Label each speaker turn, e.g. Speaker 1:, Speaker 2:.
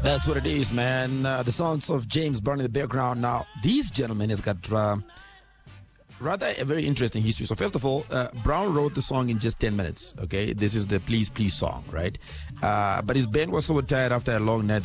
Speaker 1: That's what it is, man. The sounds of James Brown in the background. Now, these gentlemen has got rather a very interesting history. So first of all, Brown wrote the song in just 10 minutes. Okay, this is the Please Please song, right? But his band was so tired after a long night